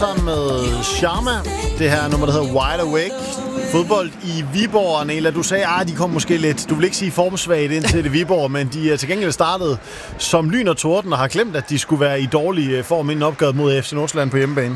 Sammen med Sharma, det her nummer, der hedder Wide Awake. Fodbold i Viborg, Arnela. Du sagde, de kom måske lidt, du vil ikke sige formsvagt ind til det Viborg, men de er til gengæld startet som lyn og torden og har glemt, at de skulle være i dårlig form inden opgøret mod FC Nordsjælland på hjemmebane.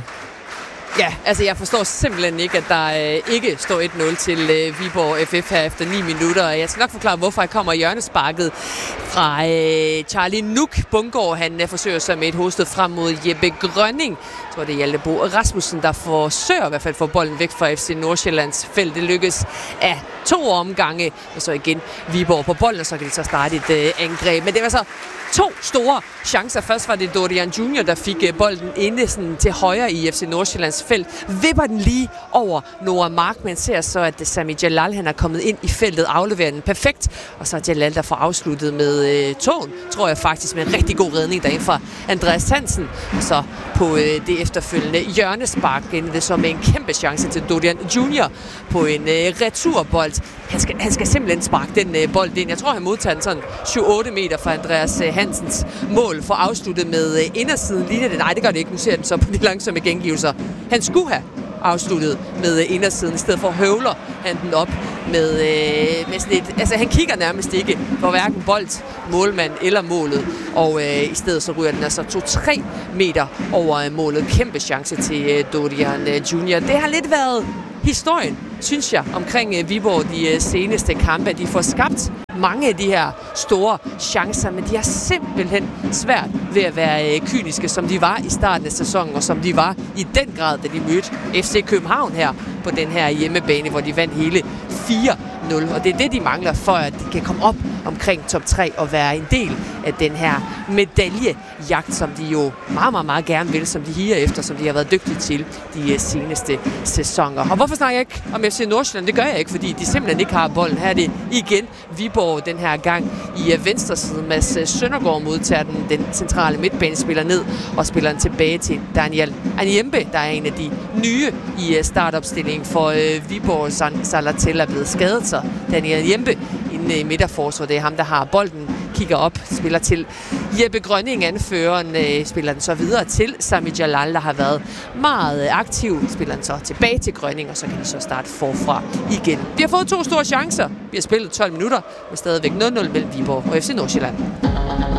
Ja, altså jeg forstår simpelthen ikke, at der ikke står 1-0 til Viborg FF her efter 9 minutter. Jeg skal nok forklare, hvorfor jeg kommer i hjørnesparket fra Charlie Nuk Bungård. Han forsøger sig med et hovedstød frem mod Jeppe Grønning. Jeg tror, det er Hjalte Bo Rasmussen, der forsøger i hvert fald at få bolden væk fra FC Nordsjællands felt. Det lykkes af 2 omgange, og så igen Viborg på bolden, og så kan de så starte et angreb. Men det var så 2 store chancer. Først var det Dorian Junior, der fik bolden inde sådan til højre i FC Nordsjællands felt. Vipper den lige over Noah Mark, men ser så, at Sami Jalal han er kommet ind i feltet, afleverer den perfekt. Og så Jalal, der får afsluttet med tåen, tror jeg faktisk, med en rigtig god redning derinde fra Andreas Hansen. Og så på det efterfølgende hjørnespark endte det så med en kæmpe chance til Dorian Junior på en returbold. Han skal simpelthen sparke den bold ind. Jeg tror, han modtager den sådan 7-8 meter fra Andreas Hansens mål for afsluttet med indersiden. Nej, det gør det ikke. Nu ser den så på de langsomme gengivelser. Han skulle have afsluttet med indersiden. I stedet for høvler han den op med sådan et... Altså, han kigger nærmest ikke for hverken bold, målmand eller målet. Og i stedet så ryger den altså 2-3 meter over målet. Kæmpe chance til Dorian Junior. Det har lidt været historien, synes jeg, omkring Viborg de seneste kampe. De får skabt mange af de her store chancer, men de har simpelthen svært ved at være kyniske, som de var i starten af sæsonen, og som de var i den grad, da de mødte FC København her på den her hjemmebane, hvor de vandt hele 4-0. Og det er det, de mangler for, at de kan komme op omkring top 3 og være en del af den her medaljejagt, som de jo meget, meget, meget gerne vil, som de higer efter, som de har været dygtige til de seneste sæsoner. Og hvorfor snakker jeg ikke om FC Nordsjælland? Det gør jeg ikke, fordi de simpelthen ikke har bolden. Her er det igen Viborg den her gang i venstre side. Mads Søndergaard modtager den centrale midtbanespiller ned og spiller den tilbage til Daniel Anyembe, der er en af de nye i startopstillingen for Viborg. Salatel er blevet skadet, så Daniel Anyembe inde i midterforsvaret. Det er ham, der har bolden, kigger op, spiller til Jeppe Grønning, anføreren, spiller den så videre til Sami Jalal, der har været meget aktiv, spiller den så tilbage til Grønning, og så kan de så starte forfra igen. Vi har fået 2 store chancer. Vi har spillet 12 minutter, med stadigvæk 0-0 mellem Viborg og FC Nordsjælland.